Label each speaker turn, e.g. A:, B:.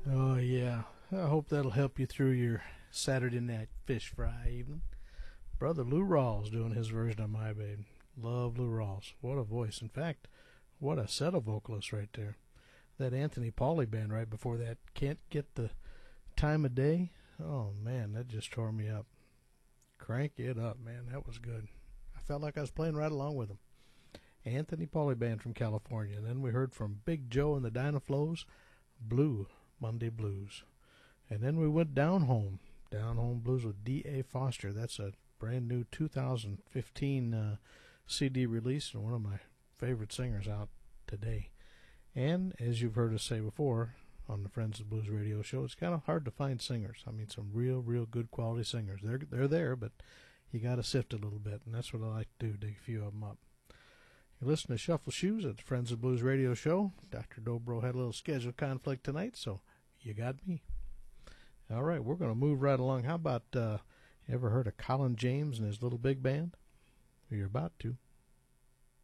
A: Oh, yeah. I hope that'll help you through your Saturday night fish fry evening. Brother Lou Rawls doing his version of My Babe. Love Lou Rawls. What a voice. In fact, what a set of vocalists right there. That Anthony Pauley band right before that, Can't Get the Time of Day. Oh, man, that just tore me up. Crank it up, man. That was good. I felt like I was playing right along with them. Anthony Pauley Band from California. And then we heard from Big Joe and the Dynaflows, Blue Monday Blues. And then we went Down Home Blues with D.A. Foster. That's a brand new 2015 CD release and one of my favorite singers out today. And as you've heard us say before on the Friends of the Blues radio show, it's kind of hard to find singers. I mean, some real good quality singers. They're there, but you got to sift a little bit, and that's what I like to do, dig a few of them up. You listen to Shuffle Shoes at the Friends of the Blues radio show. Dr. Dobro had a little schedule conflict tonight, so you got me. All right, we're going to move right along. How about, you ever heard of Colin James and his little big band? You're about to.